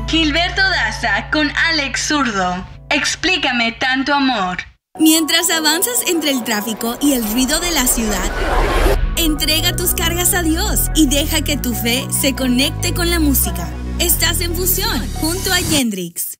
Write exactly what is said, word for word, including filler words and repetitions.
Gilberto Daza con Alex Zurdo. Explícame tanto amor. Mientras avanzas entre el tráfico y el ruido de la ciudad, entrega tus cargas a Dios y deja que tu fe se conecte con la música. Estás en Fusión junto a Gendrix.